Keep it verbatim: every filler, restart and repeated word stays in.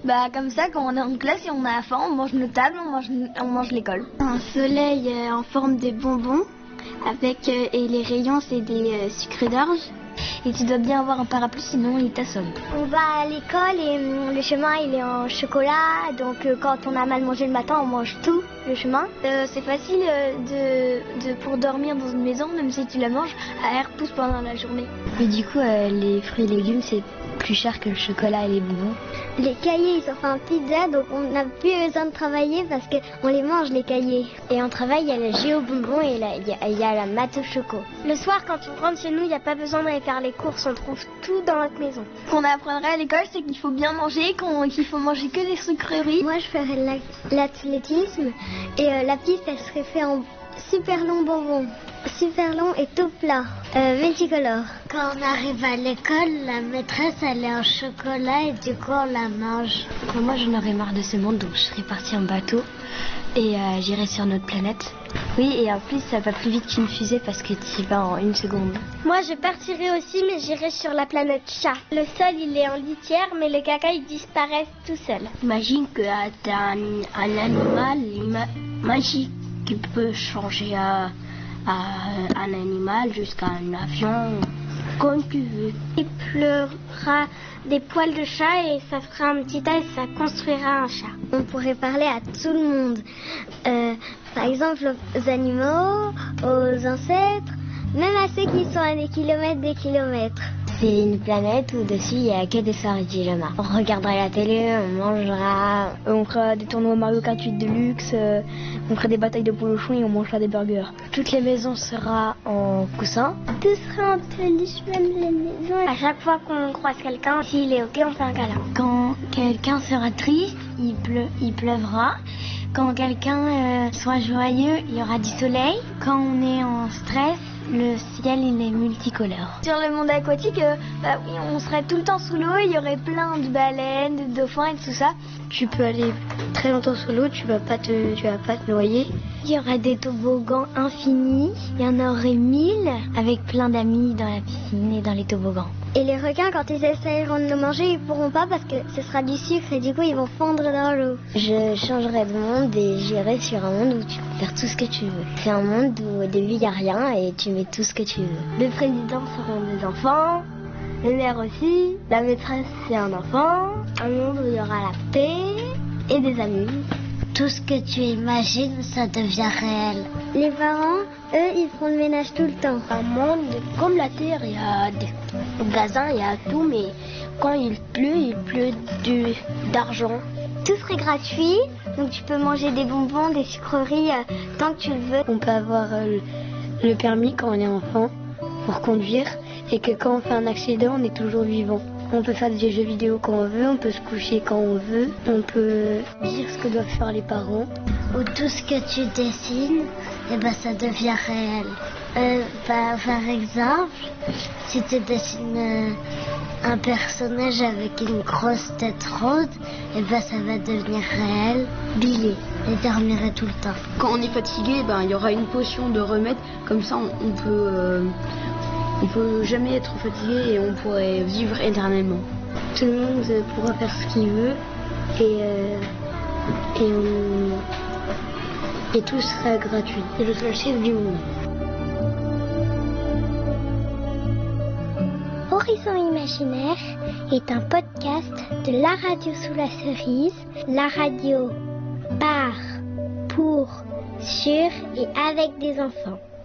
Bah comme ça, quand on est en classe et on a faim, on mange nos tables, on mange, on mange l'école. Un soleil euh, en forme de bonbons, avec euh, et les rayons c'est des euh, sucres d'orge. Et tu dois bien avoir un parapluie, sinon il t'assomme. On va à l'école et hum, le chemin il est en chocolat, donc euh, quand on a mal mangé le matin, on mange tout le chemin. Euh, c'est facile euh, de, de pour dormir dans une maison, même si tu la manges, à air pousse pendant la journée. Mais du coup, euh, les fruits et légumes c'est plus cher que le chocolat et les bonbons. Les cahiers ils sont faits en pizza, donc on n'a plus besoin de travailler parce qu'on les mange les cahiers. Et en travail, il y a le géo bonbon et il y, y a la maths au choco. Le soir quand on rentre chez nous, il n'y a pas besoin d'aller faire les courses, on trouve tout dans notre maison. Ce qu'on apprendrait à l'école, c'est qu'il faut bien manger, qu'on, qu'il faut manger que des sucreries. Moi je ferais l'athlétisme et euh, la piste elle serait faite en super long bonbon, super long et tout plat, euh, multicolore. Quand on arrive à l'école, la maîtresse elle est en chocolat et du coup on la mange. Moi j'en aurais marre de ce monde, donc je serais partie en bateau et euh, j'irais sur notre planète. Oui, et en plus ça va plus vite qu'une fusée parce que tu y vas en une seconde. Moi je partirais aussi, mais j'irais sur la planète chat. Le sol il est en litière, mais les caca ils disparaissent tout seuls. Imagine que tu as un, un animal ima- magique qui peut changer à, à un animal jusqu'à un avion, comme tu veux. Il pleura des poils de chat et ça fera un petit tas et ça construira un chat. On pourrait parler à tout le monde. Euh, par exemple aux animaux, aux ancêtres, même à ceux qui sont à des kilomètres des kilomètres. C'est une planète où dessus il n'y a que des soirées de pyjama. On regardera la télé, on mangera, on fera des tournois Mario Kart huit de luxe, euh, on fera des batailles de polochons et on mangera des burgers. Toutes les maisons seront en coussin. Tout sera en peluche, même les maisons. À chaque fois qu'on croise quelqu'un, s'il est ok, on fait un câlin. Quand quelqu'un sera triste, il, pleu- il pleuvra. Quand quelqu'un euh, soit joyeux, il y aura du soleil. Quand on est en stress, le ciel il est multicolore. Sur le monde aquatique, euh, bah oui, on serait tout le temps sous l'eau, il y aurait plein de baleines, de dauphins et tout ça. Tu peux aller très longtemps sous l'eau, tu vas pas te, tu vas pas te noyer. Il y aura des toboggans infinis, il y en aurait mille avec plein d'amis dans la piscine et dans les toboggans. Et les requins, quand ils essayeront de nous manger, ils pourront pas parce que ce sera du sucre et du coup ils vont fondre dans l'eau. Je changerai de monde et j'irai sur un monde où tu peux faire tout ce que tu veux. C'est un monde où au début il n'y a rien et tu mets tout ce que tu veux. Les présidents seront des enfants, les maires aussi, la maîtresse c'est un enfant, un monde où il y aura la paix et des amis. Tout ce que tu imagines, ça devient réel. Les parents, eux, ils font le ménage tout le temps. Un monde comme la Terre, il y a des gazins, il y a tout, mais quand il pleut, il pleut de, d'argent. Tout serait gratuit, donc tu peux manger des bonbons, des sucreries euh, tant que tu le veux. On peut avoir euh, le permis quand on est enfant pour conduire et que quand on fait un accident, on est toujours vivant. On peut faire des jeux vidéo quand on veut, on peut se coucher quand on veut, on peut dire ce que doivent faire les parents. Ou tout ce que tu dessines, et ben ça devient réel. Euh, bah, par exemple, si tu dessines euh, un personnage avec une grosse tête ronde, et ben ça va devenir réel. Billy, il dormirait tout le temps. Quand on est fatigué, ben il y aura une potion de remède, comme ça on, on peut... Euh... On peut jamais être fatigué et on pourrait vivre éternellement. Tout le monde pourra faire ce qu'il veut et, euh, et, on, et tout sera gratuit. Et je serai le chef du monde. Horizon Imaginaire est un podcast de la radio sous la cerise, la radio par, pour, sur et avec des enfants.